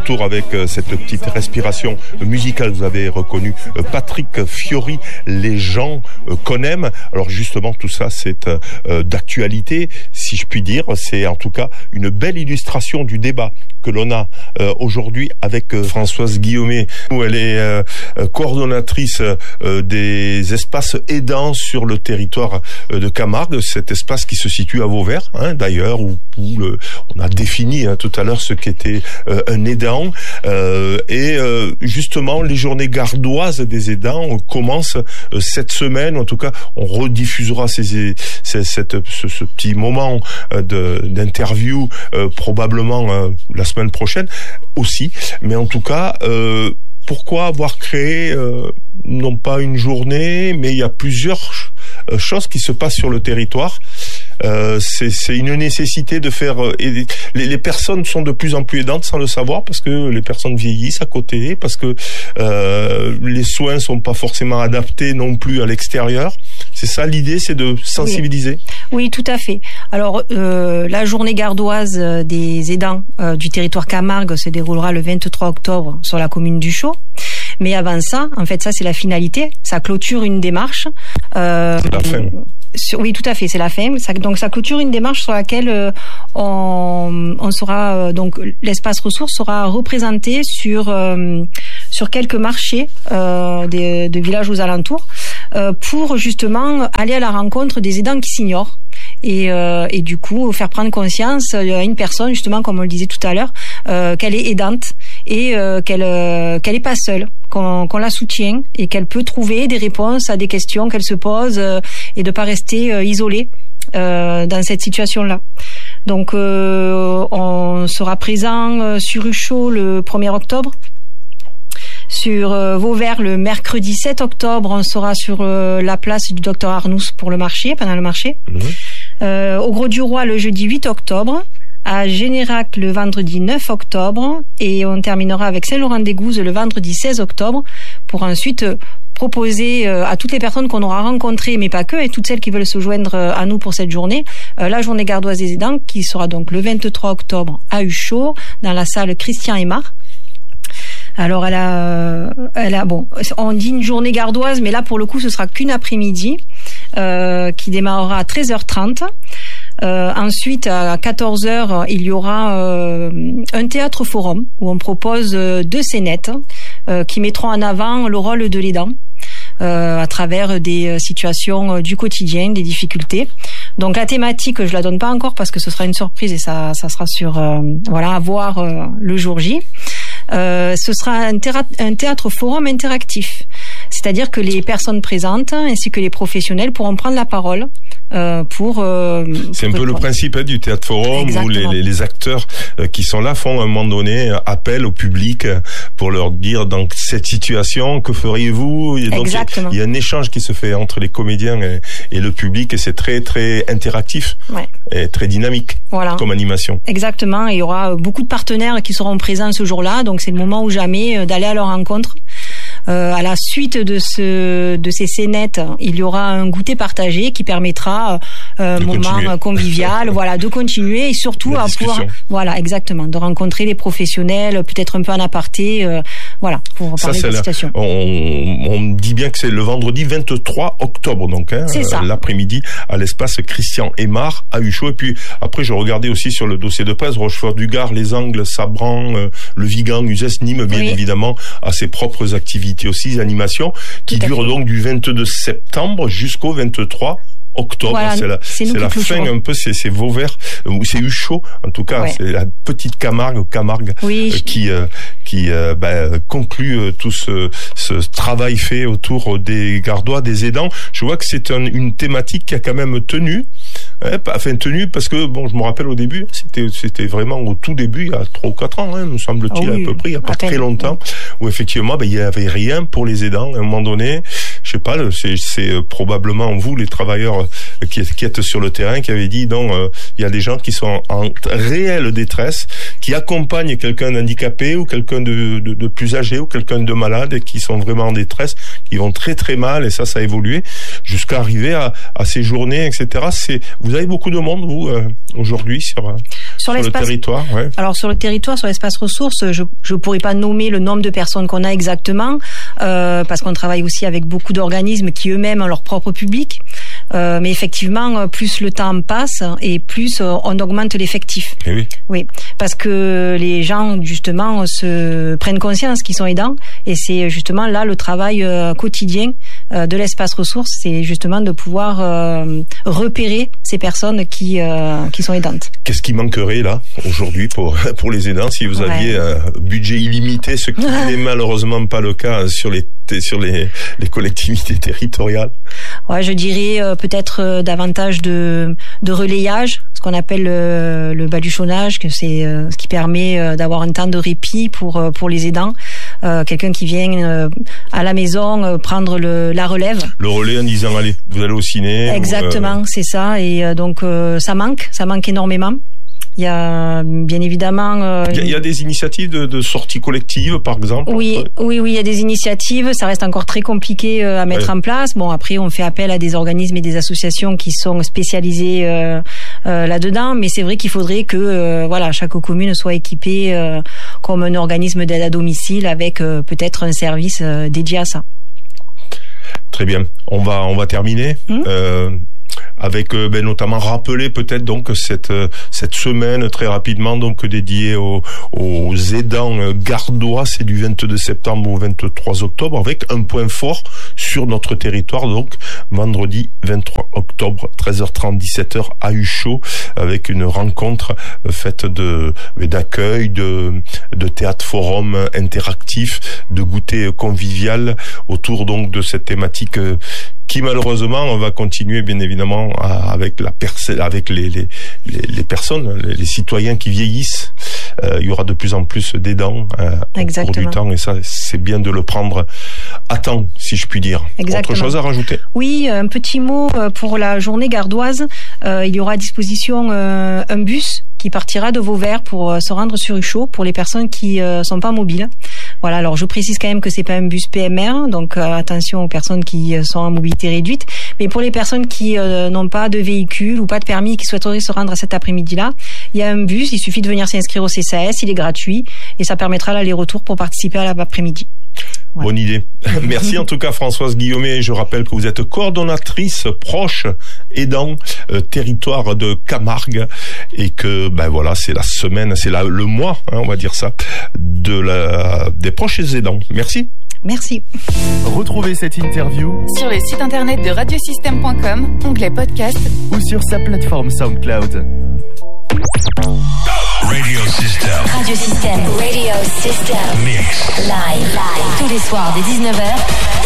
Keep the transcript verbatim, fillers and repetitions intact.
retour avec cette petite respiration musicale. Vous avez reconnu Patrick Fiori, Les gens qu'on aime. Alors justement, tout ça, c'est euh, d'actualité, si je puis dire. C'est en tout cas une belle illustration du débat que l'on a euh, aujourd'hui avec euh, Françoise Guillaumet. Elle est euh, coordonnatrice euh, des espaces aidants sur le territoire euh, de Camargue, cet espace qui se situe à Vauvert, hein, d'ailleurs, où, où le, on a défini hein, tout à l'heure ce qu'était euh, un aidant. Euh, et euh, justement, les journées gardoises des aidants commencent euh, cette semaine. En tout cas, on rediffusera ces, ces, cette, ce, ce petit moment euh, de, d'interview euh, probablement euh, la semaine prochaine aussi. Mais en tout cas, euh, pourquoi avoir créé euh, non pas une journée, mais il y a plusieurs euh, choses qui se passent sur le territoire. Euh, c'est, c'est une nécessité de faire euh, aider. Les, les personnes sont de plus en plus aidantes sans le savoir, parce que les personnes vieillissent à côté, parce que euh, les soins sont pas forcément adaptés non plus à l'extérieur. C'est ça l'idée, c'est de sensibiliser. Oui, oui, tout à fait. Alors euh, la journée gardoise des aidants euh, du territoire Camargue se déroulera le vingt-trois octobre sur la commune du Chaux. Mais avant ça, en fait, ça c'est la finalité. Ça clôture une démarche. Euh, c'est la fin. Sur, oui, tout à fait, c'est la fin. Ça, donc ça clôture une démarche sur laquelle euh, on, on sera euh, donc l'espace ressources sera représenté sur euh, sur quelques marchés euh, des, de villages aux alentours euh, pour justement aller à la rencontre des aidants qui s'ignorent. Et, euh, et du coup faire prendre conscience à une personne, justement comme on le disait tout à l'heure, euh, qu'elle est aidante et euh, qu'elle euh, qu'elle est pas seule, qu'on, qu'on la soutient et qu'elle peut trouver des réponses à des questions qu'elle se pose euh, et de pas rester euh, isolée euh, dans cette situation-là. Donc euh, on sera présent euh, sur Uchaud le premier octobre. Sur euh, Vauvert, le mercredi sept octobre, on sera sur euh, la place du docteur Arnoux pour le marché, pendant le marché. Mmh. Euh, au Gros du Roi, le jeudi huit octobre. À Générac, le vendredi neuf octobre. Et on terminera avec Saint-Laurent-des-Gouzes le vendredi seize octobre, pour ensuite euh, proposer euh, à toutes les personnes qu'on aura rencontrées, mais pas que, et toutes celles qui veulent se joindre euh, à nous pour cette journée, euh, la journée gardoise des aidants, qui sera donc le vingt-trois octobre à Uchaud, dans la salle Christian Aymar. Alors elle a, elle a, bon, on dit une journée gardoise, mais là pour le coup ce sera qu'une après-midi euh, qui démarrera à treize heures trente. Euh, ensuite à quatorze heures il y aura euh, un théâtre forum où on propose euh, deux scénettes euh, qui mettront en avant le rôle de l'aidant euh, à travers des situations du quotidien, des difficultés. Donc la thématique, je la donne pas encore parce que ce sera une surprise et ça, ça sera sur, euh, voilà, à voir euh, le jour J. Euh, ce sera un, théra- un théâtre forum interactif, c'est-à-dire que les personnes présentes ainsi que les professionnels pourront prendre la parole euh, pour. Euh, C'est pour un peu le principe hein, du théâtre forum. Exactement. Où les, les, les acteurs euh, qui sont là font à un moment donné euh, appel au public euh, pour leur dire dans cette situation que feriez-vous. Et donc Exactement. Il y a un échange qui se fait entre les comédiens et, et le public et c'est très très interactif ouais. et très dynamique voilà. Comme animation. Exactement. Et il y aura beaucoup de partenaires qui seront présents ce jour-là. Donc c'est le moment ou jamais d'aller à leur rencontre. Euh, à la suite de ce de ces scénettes, il y aura un goûter partagé qui permettra euh, un moment continuer. convivial, voilà, de continuer et surtout La à discussion. pouvoir, voilà, exactement, de rencontrer les professionnels, peut-être un peu en aparté, euh, voilà, pour parler ça, de la situation. On, on dit bien que c'est le vendredi vingt-trois octobre, donc hein, c'est ça. L'après-midi à l'espace Christian Aymar à Uchaud. Et puis après, je regardais aussi sur le dossier de presse, Rochefort-du-Gard, Les Angles, Sabran, euh, le Vigan, Uzès, Nîmes, bien oui. évidemment, a ses propres activités aussi, animations, qui durent donc du vingt-deux septembre jusqu'au vingt-trois octobre. Voilà, c'est la, c'est c'est la fin un peu, c'est, c'est Vauvert, ou c'est Uchaud, en tout cas, ouais. c'est la petite Camargue, Camargue, oui, euh, qui, euh, qui euh, bah, conclut euh, tout ce, ce travail fait autour des gardois, des aidants. Je vois que c'est un, une thématique qui a quand même tenu, hein, enfin tenu, parce que, bon, je me rappelle au début, c'était, c'était vraiment au tout début, il y a trois ou quatre ans, hein, me semble-t-il, oh oui, à peu près, il n'y a pas très longtemps, où effectivement, bah, il n'y avait rien pour les aidants. À un moment donné, je sais pas, c'est, c'est probablement vous, les travailleurs qui, qui êtes sur le terrain, qui avez dit non, euh, il y a des gens qui sont en, en réelle détresse, qui accompagnent quelqu'un d'handicapé ou quelqu'un de, de, de plus âgé ou quelqu'un de malade et qui sont vraiment en détresse, qui vont très très mal, et ça, ça a évolué jusqu'à arriver à, à ces journées, et cetera. C'est, vous avez beaucoup de monde, vous, euh, aujourd'hui, sur, sur, sur le territoire, ouais. Alors, sur le territoire, sur l'espace ressources, je je pourrais pas nommer le nombre de personnes qu'on a exactement, euh, parce qu'on travaille aussi avec beaucoup d'organismes qui eux-mêmes ont leur propre public. Euh, mais effectivement, plus le temps passe et plus on augmente l'effectif. Et oui. Oui, parce que les gens justement se prennent conscience qu'ils sont aidants, et c'est justement là le travail euh, quotidien euh, de l'espace ressources, c'est justement de pouvoir euh, repérer ces personnes qui euh, qui sont aidantes. Qu'est-ce qui manquerait là aujourd'hui pour pour les aidants si vous aviez ouais. un budget illimité, ce qui n'est malheureusement pas le cas sur les sur les les collectivités territoriales? Ouais, je dirais euh, peut-être euh, davantage de de relayage, ce qu'on appelle euh, le baluchonnage, que c'est euh, ce qui permet euh, d'avoir un temps de répit pour euh, pour les aidants. Euh, quelqu'un qui vient euh, à la maison euh, prendre le, la relève. Le relais en disant allez, vous allez au ciné. Exactement, ou, euh... c'est ça. Et euh, donc euh, ça manque, ça manque énormément. Il y a bien évidemment. Euh, il, y a, il y a des initiatives de, de sorties collectives, par exemple. Oui, oui, oui, il y a des initiatives. Ça reste encore très compliqué euh, à mettre ouais. en place. Bon, après, on fait appel à des organismes et des associations qui sont spécialisés euh, euh, là-dedans. Mais c'est vrai qu'il faudrait que, euh, voilà, chaque commune soit équipée euh, comme un organisme d'aide à domicile avec euh, peut-être un service euh, dédié à ça. Très bien. On va, on va terminer. Mmh. Euh, avec euh, ben, notamment rappeler peut-être donc cette euh, cette semaine très rapidement donc dédiée aux, aux aidants euh, gardois, c'est du vingt-deux septembre au vingt-trois octobre, avec un point fort sur notre territoire, donc vendredi vingt-trois octobre, treize heures trente, dix-sept heures à Huchot, avec une rencontre faite de d'accueil, de de théâtre forum interactif, de goûter convivial autour donc de cette thématique euh, qui malheureusement on va continuer bien évidemment à, avec la perce- avec les, les les les personnes, les, les citoyens qui vieillissent. Euh, il y aura de plus en plus d'aidants euh, au cours du temps, et ça c'est bien de le prendre à temps, si je puis dire. Exactement. Autre chose à rajouter? Oui, un petit mot pour la journée gardoise. Euh, il y aura à disposition euh, un bus qui partira de Vauvert pour euh, se rendre sur Huchot pour les personnes qui euh, sont pas mobiles. Voilà, alors je précise quand même que c'est pas un bus P M R, donc euh, attention aux personnes qui euh, sont en mobilité réduite, mais pour les personnes qui euh, n'ont pas de véhicule ou pas de permis et qui souhaiteraient se rendre à cet après-midi-là, il y a un bus, il suffit de venir s'inscrire au C C A S, il est gratuit et ça permettra l'aller-retour pour participer à l'après-midi. Ouais. Bonne idée. Merci en tout cas Françoise Guillaumet. Je rappelle que vous êtes coordonnatrice proche aidant euh, territoire de Camargue, et que ben voilà, c'est la semaine, c'est la, le mois, hein, on va dire ça, de la des proches aidants. Merci. Merci. Retrouvez cette interview sur le site internet de radiosystème point com, onglet podcast, ou sur sa plateforme SoundCloud. Radio System. Radio System. Radio System. Mix. Live. Live. Tous les soirs dès dix-neuf heures